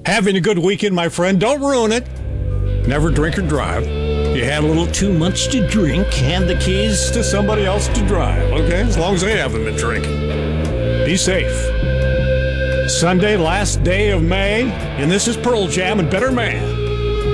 Having a good weekend, my friend. Don't ruin it. Never drink or drive. You had a little too much to drink, hand the keys to somebody else to drive, okay? As long as they haven't been drinking. Be safe. Sunday, last day of May, and this is Pearl Jam and Better Man.